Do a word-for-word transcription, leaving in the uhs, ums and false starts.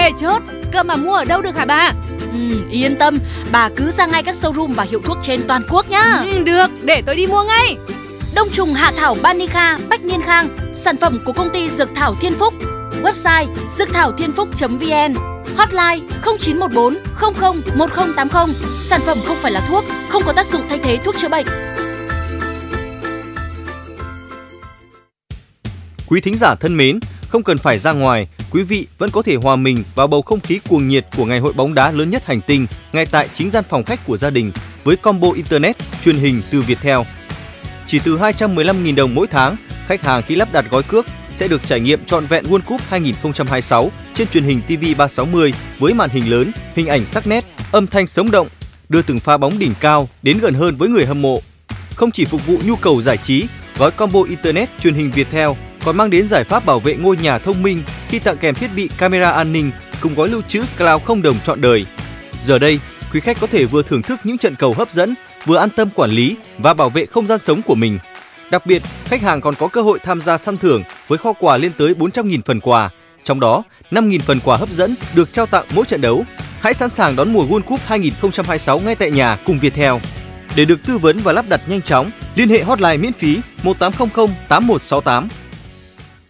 ghê chốt. Cơ mà mua ở đâu được hả bà? Ừ, yên tâm, bà cứ ra ngay các showroom và hiệu thuốc trên toàn quốc nhá. Ừ, được, để tôi đi mua ngay. Đông trùng hạ thảo Banica Bách Niên Khang, sản phẩm của công ty Dược Thảo Thiên Phúc. Website dược thảo thiên phúc chấm vn. Hotline không chín một bốn không không một không tám không. Sản phẩm không phải là thuốc, không có tác dụng thay thế thuốc chữa bệnh. Quý thính giả thân mến, không cần phải ra ngoài, quý vị vẫn có thể hòa mình vào bầu không khí cuồng nhiệt của ngày hội bóng đá lớn nhất hành tinh ngay tại chính gian phòng khách của gia đình với combo internet, truyền hình từ Viettel. Chỉ từ hai trăm mười lăm nghìn đồng mỗi tháng, khách hàng khi lắp đặt gói cước sẽ được trải nghiệm trọn vẹn World Cup hai không hai sáu trên truyền hình ti vi ba sáu mươi với màn hình lớn, hình ảnh sắc nét, âm thanh sống động, đưa từng pha bóng đỉnh cao đến gần hơn với người hâm mộ. Không chỉ phục vụ nhu cầu giải trí, gói combo internet truyền hình Viettel còn mang đến giải pháp bảo vệ ngôi nhà thông minh khi tặng kèm thiết bị camera an ninh cùng gói lưu trữ cloud không đồng trọn đời. Giờ đây, quý khách có thể vừa thưởng thức những trận cầu hấp dẫn, vừa an tâm quản lý và bảo vệ không gian sống của mình. Đặc biệt, khách hàng còn có cơ hội tham gia săn thưởng với kho quà lên tới bốn trăm nghìn phần quà, trong đó năm nghìn phần quà hấp dẫn được trao tặng mỗi trận đấu. Hãy sẵn sàng đón mùa World Cup hai không hai sáu ngay tại nhà cùng Viettel. Để được tư vấn và lắp đặt nhanh chóng, liên hệ hotline miễn phí một tám không không tám một sáu tám.